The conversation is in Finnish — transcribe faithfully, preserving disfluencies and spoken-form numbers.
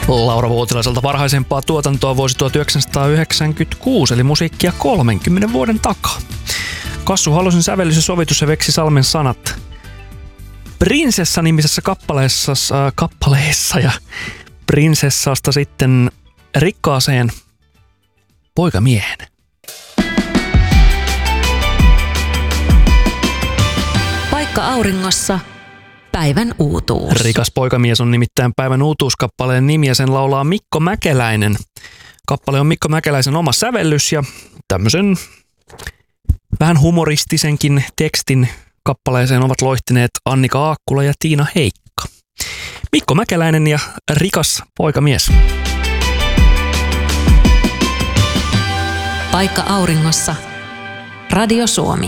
Laura Vuotilaiselta varhaisempaa tuotantoa vuosi tuhatyhdeksänsataayhdeksänkymmentäkuusi, eli musiikkia kolmenkymmenen vuoden takaa. Kassu Halosen sävellys ja sovitus ja Veksi Salmen sanat. Prinsessa-nimisessä kappaleessa, äh, kappaleessa ja prinsessasta sitten rikkaaseen poikamiehen. Paikka auringossa. Päivän uutuus. Rikas poikamies on nimittäin päivän uutuuskappaleen nimi ja sen laulaa Mikko Mäkeläinen. Kappale on Mikko Mäkeläisen oma sävellys ja tämmöisen vähän humoristisenkin tekstin kappaleeseen ovat loihtineet Annika Aakkula ja Tiina Heikka. Mikko Mäkeläinen ja Rikas poikamies. Paikka auringossa. Radio Suomi.